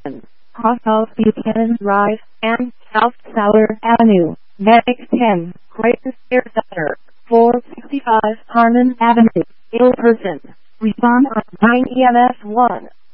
Cross South Buchanan Drive, and South Sauer Avenue. Next 10, Creighton Air Center, 465 Harmon Avenue, ill person. Respond on 9 EMS 1.